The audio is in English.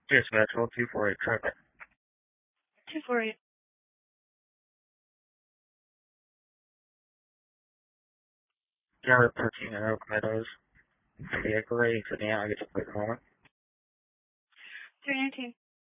Yes, Maxwell, 248 traffic. 248. Tower 13 in Oak Meadows. For the Echo Ray, for the I get to quick moment. 319.